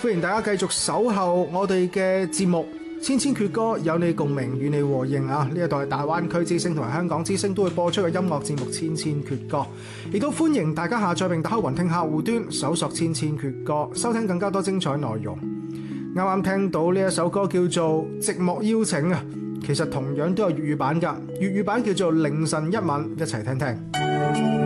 歡迎大家繼續守候我哋嘅節目千千闕歌，有你共鳴，與你和應啊！呢一度係大灣區之聲同埋香港之聲都會播出嘅音樂節目千千闕歌，亦都歡迎大家下載並打開雲聽客戶端，搜索千千闕歌，收聽更加多精彩內容。啱啱聽到呢一首歌叫做《寂寞邀請》啊，其實同樣都有粵語版㗎，粵語版叫做《凌晨一吻》，一齊聽聽。